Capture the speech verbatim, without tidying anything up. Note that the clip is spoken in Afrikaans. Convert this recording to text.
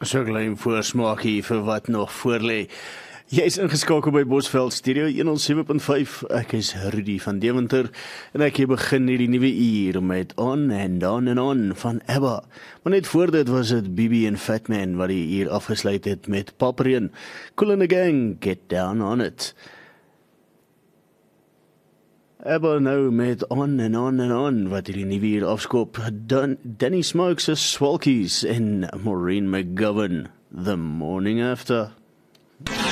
So 'n klein voorsmaakie vir wat nog voorlê. Jy is ingeskakel by Bosveld Studio honderd sewe punt vyf. Ek is Rudy van Deventer en ek hier begin hierdie nuwe uur met On and On and On van ABBA. Maar net voor dit was dit B B en Fatman wat die uur afgesluit het met Papreen. Kool and the Gang, Get Down on It. ABBA nou met On and On and On wat hierdie nuwe uur afskop. Dan Danny Smokes' Swalkies en Maureen McGovern, The Morning After.